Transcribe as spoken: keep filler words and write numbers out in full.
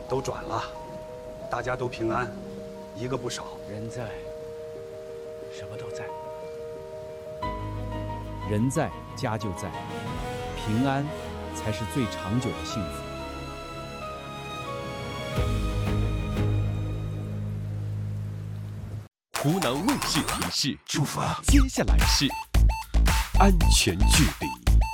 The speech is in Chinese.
都转了，大家都平安，一个不少。 人在，什么都在。 人在，家就在，平安才是最长久的幸福。 湖南卫视提示：出发，接下来是安全距离。